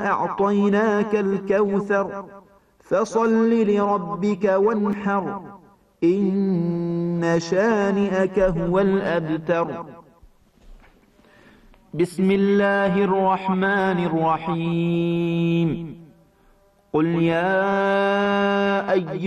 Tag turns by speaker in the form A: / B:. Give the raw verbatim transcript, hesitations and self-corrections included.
A: أعطيناك الكوثر فصل لربك وانحر إن شانئك هو الأبتر. بسم الله الرحمن الرحيم. قل يا أيها